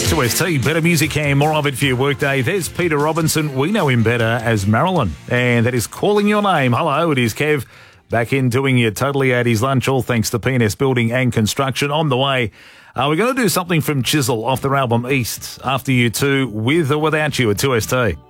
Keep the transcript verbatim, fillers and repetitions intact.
two S T, better music and more of it for your workday. There's Peter Robinson. We know him better as Marilyn. And that is Calling Your Name. Hello, it is Kev. Back in doing your Totally at his lunch, all thanks to P and S Building and Construction. On the way, uh, we're going to do something from Chisel off their album East. After you two, with or without you at two S T.